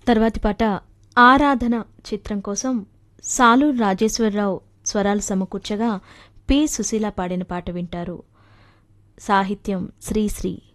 తర్వాతి పాట ఆరాధన చిత్రం కోసం సాలూరు రాజేశ్వరరావు స్వరాలు సమకూర్చగా పి. సుశీల పాడిన పాట వింటారు. సాహిత్యం శ్రీశ్రీ.